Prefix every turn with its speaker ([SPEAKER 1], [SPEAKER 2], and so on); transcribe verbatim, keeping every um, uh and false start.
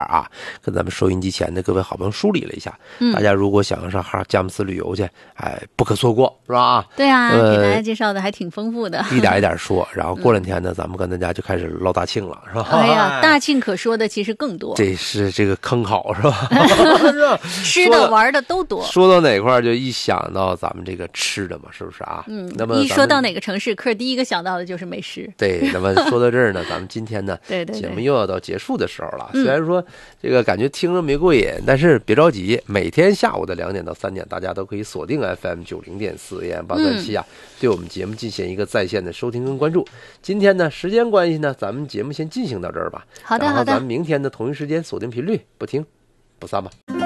[SPEAKER 1] 啊，跟咱们收音机前的各位好朋友梳理了一下。嗯、大家如果想上哈佳木斯旅游去，哎，不可错过，是吧？
[SPEAKER 2] 对啊，呃、给大家介绍的还挺丰富的，
[SPEAKER 1] 一点一点说。然后过两天呢，嗯、咱们跟大家就开始唠大庆了，是吧？
[SPEAKER 2] 哎呀，大庆可说的其实更多。
[SPEAKER 1] 这是这个坑好是吧？
[SPEAKER 2] 吃的玩的都多。
[SPEAKER 1] 说到哪块就一想到咱们这个吃的嘛，是不是啊？
[SPEAKER 2] 嗯，
[SPEAKER 1] 那么
[SPEAKER 2] 一说到哪个城市，客第一个想到的就是美食。
[SPEAKER 1] 对，那么说到这儿呢，咱们今天呢，
[SPEAKER 2] 对对对，
[SPEAKER 1] 节目又要到结束的时候了。虽然说这个感觉听着没过瘾，但是别着急，每天下午的两点到三点，大家都可以锁定 F M 九零点四 A M 八三七啊，对我们节目进行一个在线的收听跟关注。今天呢，时间关系呢，咱们节目先进行到这儿吧。
[SPEAKER 2] 好的，好的。
[SPEAKER 1] 然后咱们明天的同一时间锁定频率，不听不散吧。